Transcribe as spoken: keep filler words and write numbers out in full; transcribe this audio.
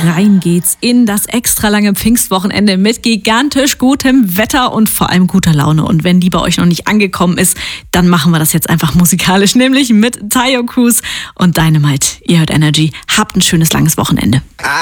Rein geht's in das extra lange Pfingstwochenende mit gigantisch gutem Wetter und vor allem guter Laune. Und wenn die bei euch noch nicht angekommen ist, dann machen wir das jetzt einfach musikalisch, nämlich mit Taio Cruz und Dynamite. Ihr hört Energy. Habt ein schönes langes Wochenende.